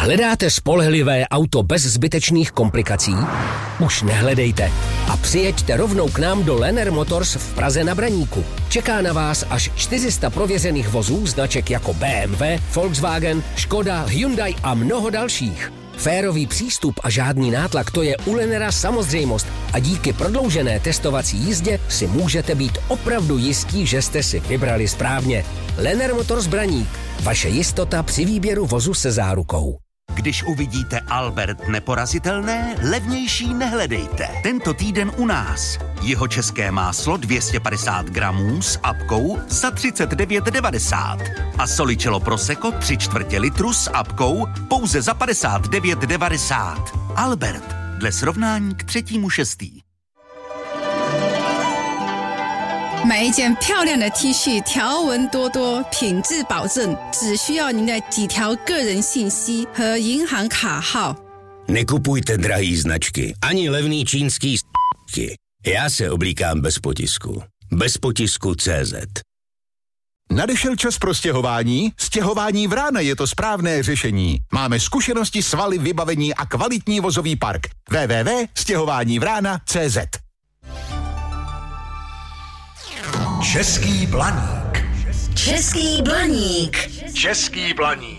Hledáte spolehlivé auto bez zbytečných komplikací? Už nehledejte a přijeďte rovnou k nám do Lenner Motors v Praze na Braníku. Čeká na vás až 400 prověřených vozů značek jako BMW, Volkswagen, Škoda, Hyundai a mnoho dalších. Férový přístup a žádný nátlak, to je u Lennera samozřejmost a díky prodloužené testovací jízdě si můžete být opravdu jistí, že jste si vybrali správně. Lenner Motors Braník. Vaše jistota při výběru vozu se zárukou. Když uvidíte Albert neporazitelné, levnější nehledejte. Tento týden u nás. Jeho české máslo 250 gramů s apkou za 39,90. A Solicello Prosecco 3/4 litru s apkou pouze za 59,90. Albert, dle srovnání k 3.6. 买一件漂亮的 T 恤，条纹多多，品质保证，只需要您的几条个人信息和银行卡号。 Nekupujte drahý značky, ani levný čínský s***ky. Já se oblíkám bez potisku. Bez potisku CZ. Nadešel čas pro stěhování? Stěhování Vrána je to správné řešení. Máme zkušenosti, svaly, vybavení a kvalitní vozový park. www.stěhovánivrána.cz. Český Blaník. Český Blaník. Český Blaník.